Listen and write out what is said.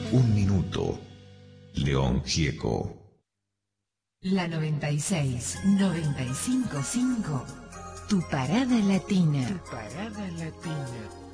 Un minuto. León Gieco. La 96, 95.5. Tu parada latina. Tu parada latina.